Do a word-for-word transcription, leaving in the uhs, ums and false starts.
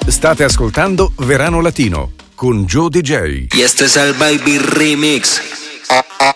State ascoltando Verano Latino con Joe D J. Y este es el Baby Remix.